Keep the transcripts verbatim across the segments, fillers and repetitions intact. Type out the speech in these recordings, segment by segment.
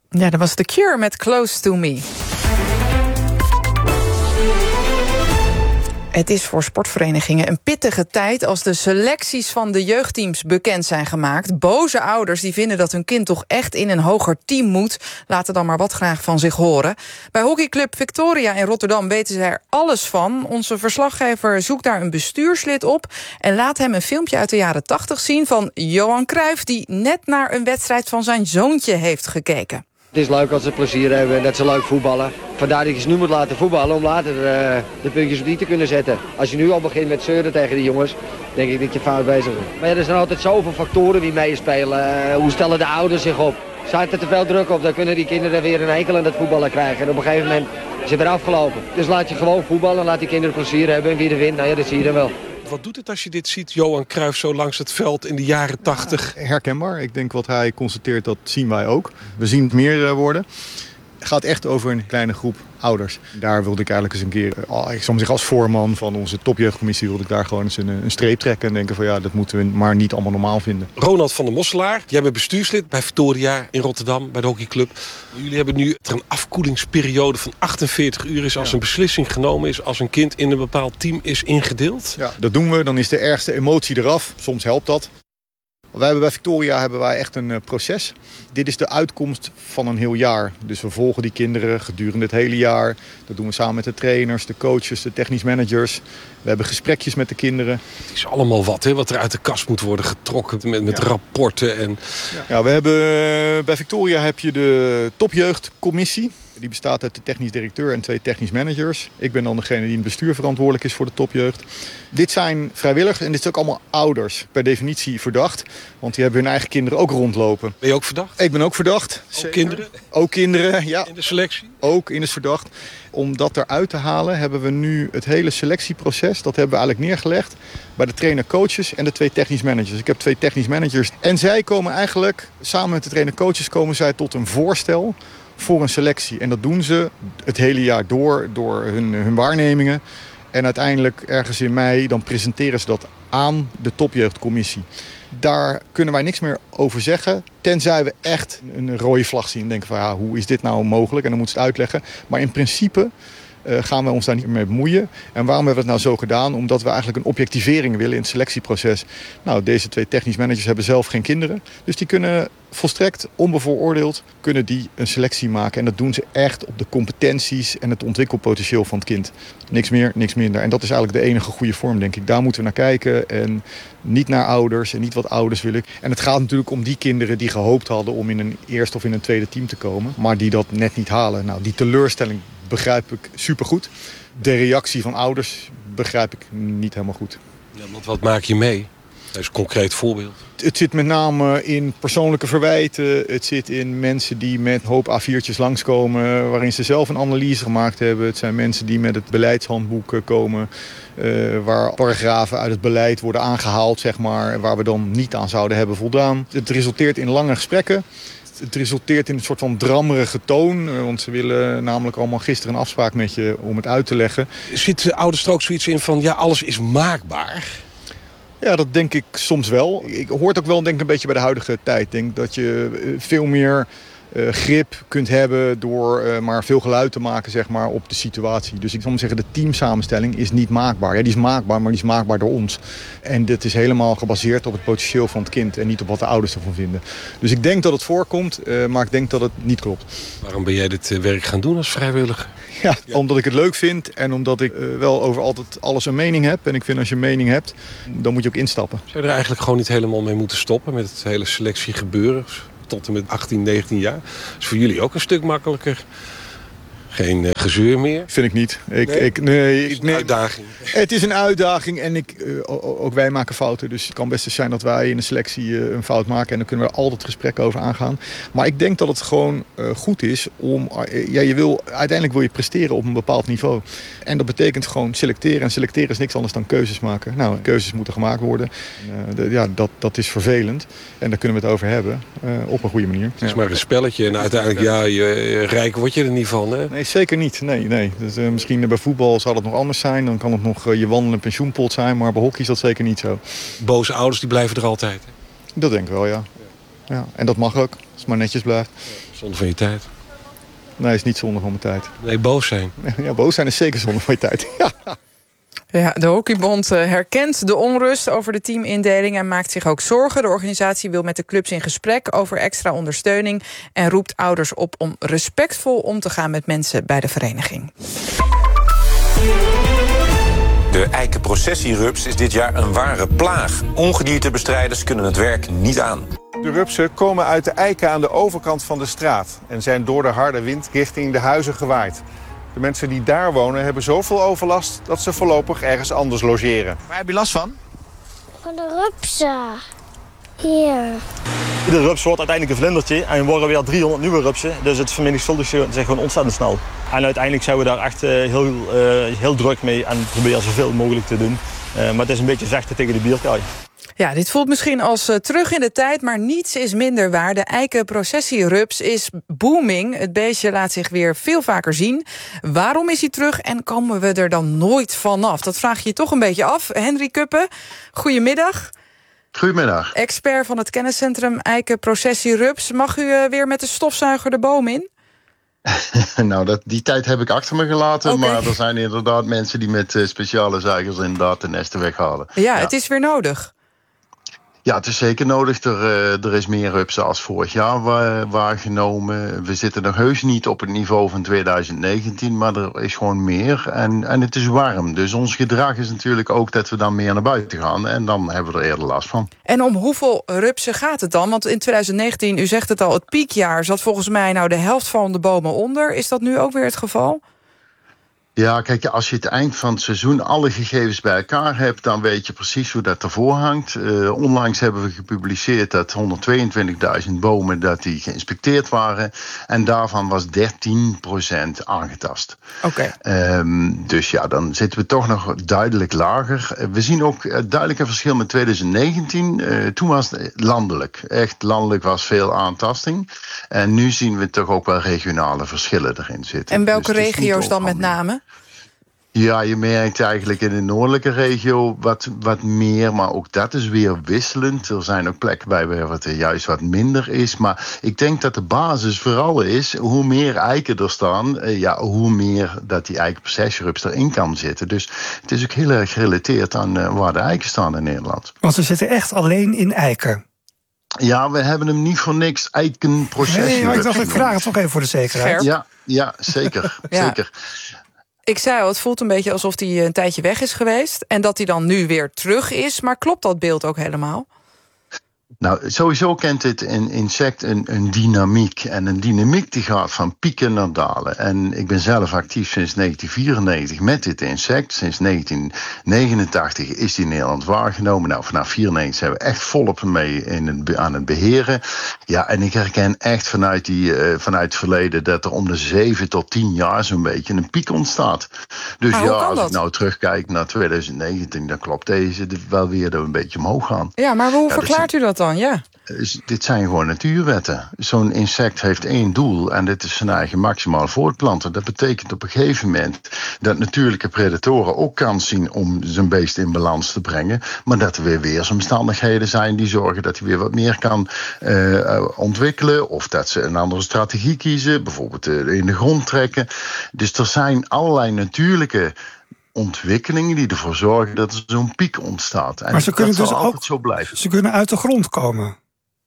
Ja, dat was The Cure met Close to Me. Het is voor sportverenigingen een pittige tijd als de selecties van de jeugdteams bekend zijn gemaakt. Boze ouders die vinden dat hun kind toch echt in een hoger team moet, laten dan maar wat graag van zich horen. Bij hockeyclub Victoria in Rotterdam weten ze er alles van. Onze verslaggever zoekt daar een bestuurslid op en laat hem een filmpje uit de jaren tachtig zien van Johan Cruijff, die net naar een wedstrijd van zijn zoontje heeft gekeken. Het is leuk als ze plezier hebben en dat ze leuk voetballen. Vandaar dat je ze nu moet laten voetballen om later uh, de puntjes op die te kunnen zetten. Als je nu al begint met zeuren tegen die jongens, denk ik dat je fout bezig bent. Maar ja, er zijn altijd zoveel factoren die meespelen. Uh, hoe stellen de ouders zich op? Staat er te veel druk op, dan kunnen die kinderen weer een hekel aan het voetballen krijgen. En op een gegeven moment is het weer afgelopen. Dus laat je gewoon voetballen, laat die kinderen plezier hebben en wie er wint, nou ja, dat zie je dan wel. Wat doet het als je dit ziet, Johan Cruijff, zo langs het veld in de jaren tachtig? Ja, herkenbaar. Ik denk wat hij constateert, dat zien wij ook. We zien het meer worden. Het gaat echt over een kleine groep ouders. Daar wilde ik eigenlijk eens een keer, ik zal maar zeggen als voorman van onze topjeugdcommissie, wilde ik daar gewoon eens een, een streep trekken en denken van ja, dat moeten we maar niet allemaal normaal vinden. Ronald van der Mosselaar, jij bent bestuurslid bij Victoria in Rotterdam, bij de hockeyclub. Jullie hebben nu er een afkoelingsperiode van achtenveertig uur is als ja. een beslissing genomen is, als een kind in een bepaald team is ingedeeld. Ja, dat doen we. Dan is de ergste emotie eraf. Soms helpt dat. Wij hebben bij Victoria hebben wij echt een uh, proces. Dit is de uitkomst van een heel jaar. Dus we volgen die kinderen gedurende het hele jaar. Dat doen we samen met de trainers, de coaches, de technisch managers. We hebben gesprekjes met de kinderen. Het is allemaal wat, hè, wat er uit de kast moet worden getrokken met, met ja. rapporten. En... Ja, we hebben, uh, bij Victoria heb je de topjeugdcommissie. Die bestaat uit de technisch directeur en twee technisch managers. Ik ben dan degene die in het bestuur verantwoordelijk is voor de topjeugd. Dit zijn vrijwilligers en dit zijn ook allemaal ouders. Per definitie verdacht, want die hebben hun eigen kinderen ook rondlopen. Ben je ook verdacht? Ik ben ook verdacht. Ook Zeker. kinderen? Ook kinderen, ja. In de selectie? Ook in het verdacht. Om dat eruit te halen hebben we nu het hele selectieproces, dat hebben we eigenlijk neergelegd bij de trainer-coaches en de twee technisch managers. Ik heb twee technisch managers en zij komen eigenlijk, samen met de trainer-coaches, komen zij tot een voorstel voor een selectie. En dat doen ze het hele jaar door, door hun, hun waarnemingen. En uiteindelijk ergens in mei, dan presenteren ze dat aan de topjeugdcommissie. Daar kunnen wij niks meer over zeggen, tenzij we echt een rode vlag zien. En denken van, ja, hoe is dit nou mogelijk? En dan moeten ze het uitleggen. Maar in principe uh, gaan we ons daar niet meer mee bemoeien. En waarom hebben we het nou zo gedaan? Omdat we eigenlijk een objectivering willen in het selectieproces. Nou, deze twee technisch managers hebben zelf geen kinderen. Dus die kunnen volstrekt onbevooroordeeld kunnen die een selectie maken. En dat doen ze echt op de competenties en het ontwikkelpotentieel van het kind. Niks meer, niks minder. En dat is eigenlijk de enige goede vorm, denk ik. Daar moeten we naar kijken en niet naar ouders en niet wat ouders willen. En het gaat natuurlijk om die kinderen die gehoopt hadden om in een eerste of in een tweede team te komen, maar die dat net niet halen. Nou, die teleurstelling begrijp ik supergoed. De reactie van ouders begrijp ik niet helemaal goed. Ja, want wat maak je mee? Dat is een concreet voorbeeld. Het zit met name in persoonlijke verwijten. Het zit in mensen die met een hoop A viertjes langskomen, waarin ze zelf een analyse gemaakt hebben. Het zijn mensen die met het beleidshandboek komen, uh, waar paragrafen uit het beleid worden aangehaald, zeg maar, waar we dan niet aan zouden hebben voldaan. Het resulteert in lange gesprekken. Het resulteert in een soort van drammerige toon. Want ze willen namelijk allemaal gisteren een afspraak met je om het uit te leggen. Zit de ouders er ook zoiets in van, ja, alles is maakbaar? Ja, dat denk ik soms wel. Ik hoort ook wel denk ik een beetje bij de huidige tijd. Ik denk dat je veel meer uh, grip kunt hebben door uh, maar veel geluid te maken, zeg maar, op de situatie. Dus ik zal maar zeggen, de teamsamenstelling is niet maakbaar. Ja, die is maakbaar, maar die is maakbaar door ons. En dit is helemaal gebaseerd op het potentieel van het kind en niet op wat de ouders ervan vinden. Dus ik denk dat het voorkomt, uh, maar ik denk dat het niet klopt. Waarom ben jij dit werk gaan doen als vrijwilliger? Ja, ja, omdat ik het leuk vind en omdat ik uh, wel over altijd alles een mening heb. En ik vind als je een mening hebt, dan moet je ook instappen. Zou je er eigenlijk gewoon niet helemaal mee moeten stoppen met het hele selectie gebeuren? Tot en met achttien, negentien jaar. Dat is voor jullie ook een stuk makkelijker. Geen uh, gezeur meer? Vind ik niet. Ik, nee? Ik, nee, het is ik, een nee, uitdaging. Het is een uitdaging en ik, uh, ook wij maken fouten. Dus het kan best eens zijn dat wij in de selectie uh, een fout maken. En dan kunnen we er altijd gesprekken over aangaan. Maar ik denk dat het gewoon uh, goed is om... Uh, ja, je wil, uiteindelijk wil je presteren op een bepaald niveau. En dat betekent gewoon selecteren. En selecteren is niks anders dan keuzes maken. Nou, keuzes moeten gemaakt worden. Uh, de, ja, dat, dat is vervelend. En daar kunnen we het over hebben. Uh, op een goede manier. Het is maar een spelletje. En uiteindelijk, ja, je, rijk word je er niet van, hè? Nee, zeker niet. Nee, nee. Dus, uh, misschien uh, bij voetbal zal het nog anders zijn. Dan kan het nog uh, je wandelende pensioenpot zijn. Maar bij hockey is dat zeker niet zo. Boze ouders die blijven er altijd, hè? Dat denk ik wel, ja. Ja, en dat mag ook, als het maar netjes blijft. Zonde van je tijd. Nee, is niet zonde van mijn tijd. Nee, boos zijn. Ja, boos zijn is zeker zonde van je tijd. Ja. Ja, de Hockeybond herkent de onrust over de teamindeling en maakt zich ook zorgen. De organisatie wil met de clubs in gesprek over extra ondersteuning en roept ouders op om respectvol om te gaan met mensen bij de vereniging. De eikenprocessierups is dit jaar een ware plaag. Ongediertebestrijders kunnen het werk niet aan. De rupsen komen uit de eiken aan de overkant van de straat en zijn door de harde wind richting de huizen gewaaid. De mensen die daar wonen hebben zoveel overlast dat ze voorlopig ergens anders logeren. Waar heb je last van? Van de rupsen. Hier. Iedere rups wordt uiteindelijk een vlindertje en er worden weer driehonderd nieuwe rupsen. Dus het vermenigvuldigt zich gewoon ontzettend snel. En uiteindelijk zijn we daar echt uh, heel, uh, heel druk mee en proberen zoveel mogelijk te doen. Uh, maar het is een beetje vechten tegen de bierkaai. Ja, dit voelt misschien als uh, terug in de tijd, maar niets is minder waar. De eikenprocessierups is booming. Het beestje laat zich weer veel vaker zien. Waarom is hij terug en komen we er dan nooit vanaf? Dat vraag je je toch een beetje af. Henry Kuppen, goedemiddag. Goedemiddag. Expert van het kenniscentrum Eikenprocessierups. Mag u uh, weer met de stofzuiger de boom in? Nou, dat, die tijd heb ik achter me gelaten. Okay. Maar er zijn inderdaad mensen die met uh, speciale zuigers inderdaad de nesten weghalen. Ja, ja, het is weer nodig. Ja, het is zeker nodig. Er, uh, er is meer rupsen als vorig jaar wa- waargenomen. We zitten nog heus niet op het niveau van twintig negentien, maar er is gewoon meer. En, en het is warm. Dus ons gedrag is natuurlijk ook dat we dan meer naar buiten gaan. En dan hebben we er eerder last van. En om hoeveel rupsen gaat het dan? Want in twintig negentien, u zegt het al, het piekjaar zat volgens mij nou de helft van de bomen onder. Is dat nu ook weer het geval? Ja, kijk, als je het eind van het seizoen alle gegevens bij elkaar hebt, dan weet je precies hoe dat ervoor hangt. Uh, onlangs hebben we gepubliceerd dat honderdtweeëntwintigduizend bomen dat die geïnspecteerd waren. En daarvan was dertien procent aangetast. Oké. Okay. Um, dus ja, dan zitten we toch nog duidelijk lager. Uh, we zien ook uh, duidelijk een verschil met twintig negentien. Uh, toen was het landelijk. Echt landelijk was veel aantasting. En nu zien we toch ook wel regionale verschillen erin zitten. En welke dus regio's dan met name? Ja, je merkt eigenlijk in de noordelijke regio wat, wat meer, maar ook dat is weer wisselend. Er zijn ook plekken bij waar het juist wat minder is. Maar ik denk dat de basis vooral is, hoe meer eiken er staan, eh, ja, hoe meer dat die eikenprocessierups erin kan zitten. Dus het is ook heel erg gerelateerd aan uh, waar de eiken staan in Nederland. Want ze zitten echt alleen in eiken. Ja, we hebben hem niet voor niks eikenprocessierups. Nee, maar ik dacht, ik vraag het toch even voor de zekerheid. Ja, ja, zeker, ja. zeker. Ik zei al, het voelt een beetje alsof hij een tijdje weg is geweest en dat hij dan nu weer terug is. Maar klopt dat beeld ook helemaal? Nou, sowieso kent dit een insect een, een dynamiek. En een dynamiek die gaat van pieken naar dalen. En ik ben zelf actief sinds negentien vierennegentig met dit insect. Sinds negentien negenentachtig is die in Nederland waargenomen. Nou, vanaf vierennegentig zijn we echt volop mee in het, aan het beheren. Ja, en ik herken echt vanuit, die, uh, vanuit het verleden dat er om de zeven tot tien jaar zo'n beetje een piek ontstaat. Dus maar ja, als dat? ik nou terugkijk naar twintig negentien, dan klopt deze wel weer een beetje omhoog gaan. Ja, maar hoe ja, verklaart dus, u dat dan? Ja. Dus dit zijn gewoon natuurwetten. Zo'n insect heeft één doel en dit is zijn eigen maximaal voortplanten. Dat betekent op een gegeven moment dat natuurlijke predatoren ook kans zien om zijn beest in balans te brengen, maar dat er weer weersomstandigheden zijn die zorgen dat hij weer wat meer kan uh, ontwikkelen, of dat ze een andere strategie kiezen, bijvoorbeeld uh, in de grond trekken. Dus er zijn allerlei natuurlijke ontwikkelingen die ervoor zorgen dat er zo'n piek ontstaat. En maar ze kunnen dat dus zal ook altijd zo blijven. Ze kunnen uit de grond komen.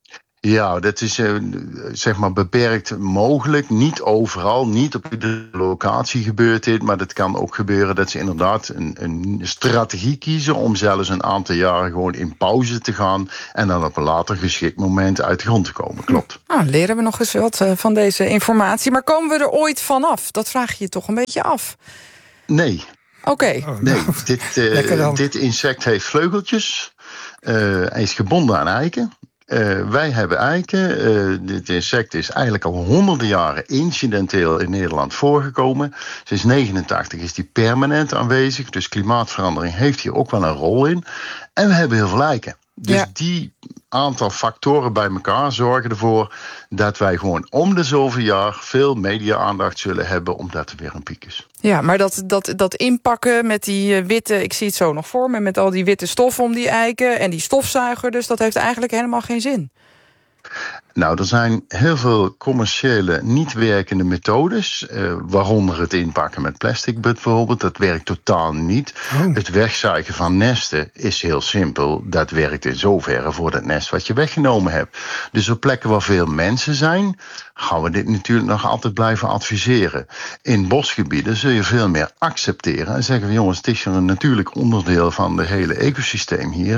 Ja, dat is uh, zeg maar beperkt mogelijk. Niet overal, niet op iedere locatie gebeurt dit. Maar het kan ook gebeuren dat ze inderdaad een, een strategie kiezen om zelfs een aantal jaren gewoon in pauze te gaan en dan op een later geschikt moment uit de grond te komen. Klopt. Nou, leren we nog eens wat uh, van deze informatie. Maar komen we er ooit vanaf? Dat vraag je je toch een beetje af. Nee. Oké. Okay. Oh, nee, dit, uh, dit insect heeft vleugeltjes. Uh, hij is gebonden aan eiken. Uh, wij hebben eiken. Uh, dit insect is eigenlijk al honderden jaren incidenteel in Nederland voorgekomen. Sinds negenentachtig is die permanent aanwezig. Dus klimaatverandering heeft hier ook wel een rol in. En we hebben heel veel eiken. Dus ja. die aantal factoren bij elkaar zorgen ervoor dat wij gewoon om de zoveel jaar veel media-aandacht zullen hebben omdat er weer een piek is. Ja, maar dat, dat, dat inpakken met die witte, ik zie het zo nog voor me, met al die witte stof om die eiken en die stofzuiger, dus dat heeft eigenlijk helemaal geen zin. Nou, er zijn heel veel commerciële niet werkende methodes, uh, waaronder het inpakken met plastic bijvoorbeeld. Dat werkt totaal niet. Oh. Het wegzuigen van nesten is heel simpel. Dat werkt in zoverre voor het nest wat je weggenomen hebt. Dus op plekken waar veel mensen zijn, gaan we dit natuurlijk nog altijd blijven adviseren. In bosgebieden zul je veel meer accepteren en zeggen we, jongens, het is een natuurlijk onderdeel van het hele ecosysteem hier.